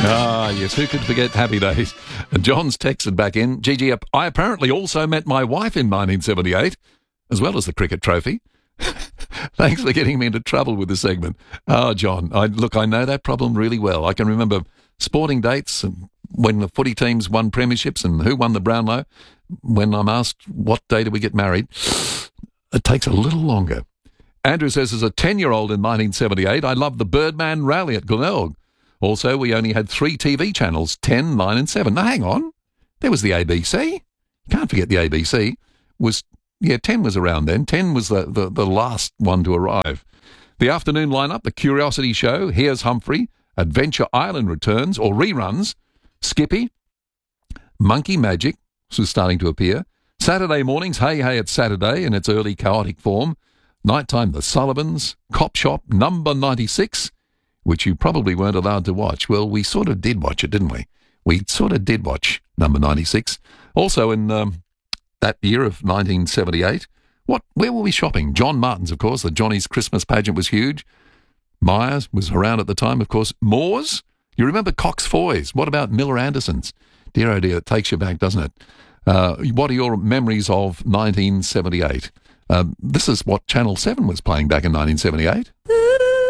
Ah, yes, who could forget Happy Days? John's texted back in. Gigi, I apparently also met my wife in 1978, as well as the cricket trophy. Thanks for getting me into trouble with the segment. Oh, John, I know that problem really well. I can remember sporting dates and when the footy teams won premierships and who won the Brownlow. When I'm asked what day do we get married, it takes a little longer. Andrew says, as a 10-year-old in 1978, I loved the Birdman Rally at Glenelg. Also, we only had 3 TV channels, 10, 9 and 7. Now, hang on. There was the ABC. You can't forget the ABC. 10 was around then. 10 was the last one to arrive. The afternoon lineup, The Curiosity Show, Here's Humphrey, Adventure Island returns or reruns, Skippy, Monkey Magic, this was starting to appear, Saturday mornings, Hey Hey It's Saturday in its early chaotic form, nighttime, The Sullivans, Cop Shop, Number 96, which you probably weren't allowed to watch. Well, we sort of did watch it, didn't we? We sort of did watch Number 96. Also in that year of 1978, where were we shopping? John Martin's, of course. The Johnny's Christmas pageant was huge. Myers was around at the time, of course. Moore's? You remember Cox Foy's? What about Miller Anderson's? Dear, oh dear, it takes you back, doesn't it? What are your memories of 1978? This is what Channel 7 was playing back in 1978.